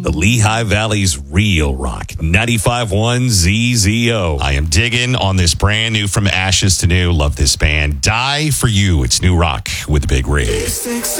The Lehigh Valley's real rock. 95.1 ZZO. I am digging on this brand new From Ashes to New. Love this band. Die for You. It's new rock with the Big Rig.